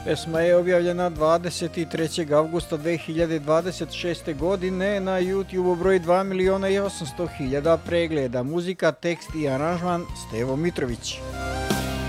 Pesma je objavljena 23. avgusta 2026. godine na YouTube broji 2.800.000 pregleda. Muzika, tekst i aranžman Stevo Mitrović.